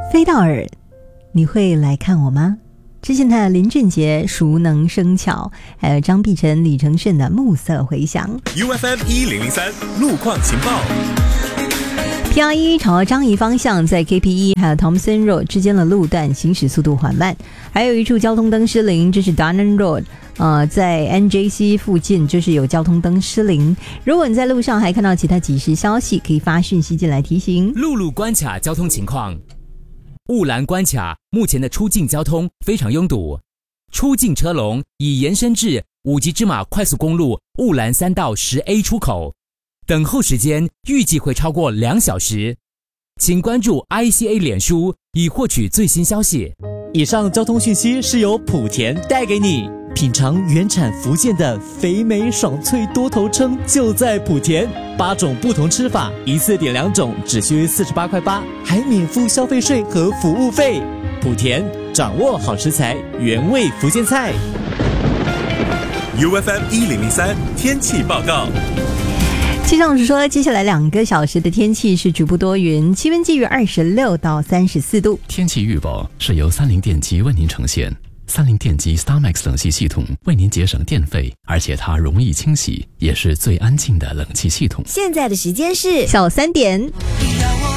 飞到耳，你会来看我吗？之前的林俊杰熟能生巧，还有张碧晨、李承铉的暮色回响。 UFM1003 路况情报。 PR1 朝樟宜方向，在 KP1 还有 Thompson Road 之间的路段行驶速度缓慢，还有一处交通灯失灵，这是 Dunnan Road，在 NJC 附近就是有交通灯失灵。如果你在路上还看到其他即时消息，可以发讯息进来提醒。 陆路关卡交通情况：雾兰关卡目前的出境交通非常拥堵，出境车龙已延伸至5级芝马快速公路雾兰3道10A 出口，等候时间预计会超过2小时，请关注 ICA 脸书以获取最新消息。 以上交通讯息是由莆田带给你，品尝原产福建的肥美爽脆多头称就在莆田，8种不同吃法，一次点2种只需48块8，还免付消费税和服务费。莆田掌握好食材，原味福建菜。 UFM1003 天气报告。 气象署说，接下来2个小时的天气是局部多云，气温介于26到34度。 天气预报是由三菱电机为您呈现。三菱电机 StarMax 冷气系统为您节省电费，而且它容易清洗，也是最安静的冷气系统。 现在的时间是下午3点。